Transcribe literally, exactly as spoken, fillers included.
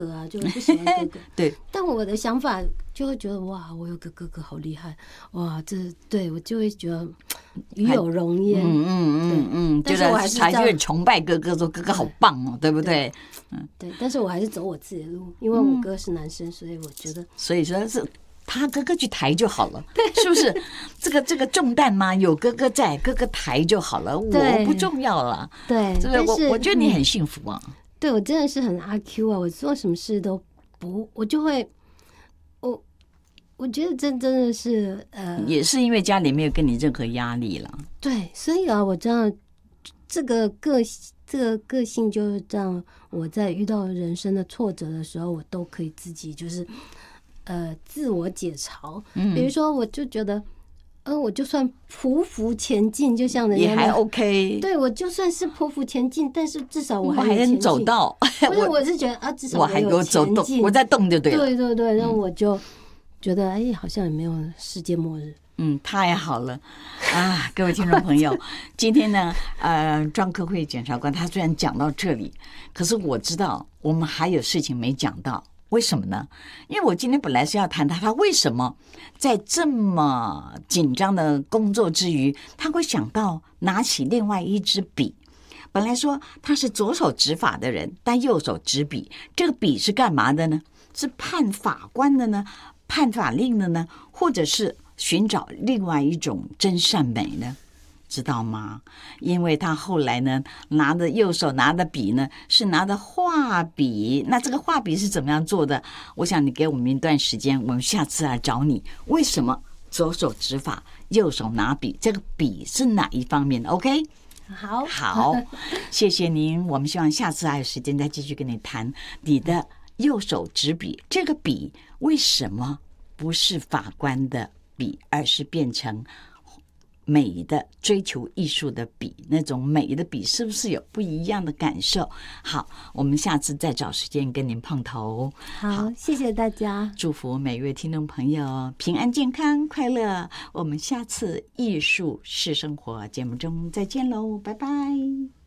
啊，就不喜欢哥哥。 对， 但我的想法就会觉得哇，我有个哥哥好厉害，哇，这对我就会觉得与有荣焉。 嗯嗯嗯嗯， 但是我还是还是崇拜哥哥，说哥哥好棒哦，对不对？ 嗯，对。但是我还是走我自己的路，因为我哥是男生，所以我觉得， 所以说是。他哥哥去抬就好了，是不是？这个这个重担嘛，有哥哥在，哥哥抬就好了，我不重要了。 对， 但是我我觉得你很幸福啊。 嗯、对我真的是很阿 Q 啊，我做什么事都不，我就会，我我觉得这真的是呃， 也是因为家里没有给你任何压力了。 对，所以啊，我这样这个个这个个性就是这样，我在遇到人生的挫折的时候，我都可以自己就是。呃，自我解嘲，比如说，我就觉得，呃，我就算匍匐前进，就像人家也还 OK。 对，我就算是匍匐前进，但是至少我还能走到。 不是，我是觉得啊，至少我还有走动，我在动就对了。 对对对，然后我就觉得，哎，好像也没有世界末日。 嗯，太好了啊！各位听众朋友，今天呢，呃，庄科慧检察官他虽然讲到这里，可是我知道我们还有事情没讲到。为什么呢？因为我今天本来是要谈他，他为什么在这么紧张的工作之余，他会想到拿起另外一支笔。本来说他是左手执法的人，但右手执笔，这个笔是干嘛的呢？是判法官的呢？判法令的呢？或者是寻找另外一种真善美呢？知道吗？因为他后来呢，拿的右手拿的笔呢，是拿的画笔。那这个画笔是怎么样做的？我想你给我们一段时间，我们下次来找你。为什么左手执法，右手拿笔？这个笔是哪一方面 ？OK？ 好， 好，谢谢您。我们希望下次还有时间再继续跟你谈你的右手执笔，这个笔为什么不是法官的笔，而是变成美的追求艺术的笔？那种美的笔是不是有不一样的感受？好，我们下次再找时间跟您碰头。 好，好，谢谢大家， 祝福每一位听众朋友平安健康快乐。我们下次艺术是生活节目中再见喽，拜拜。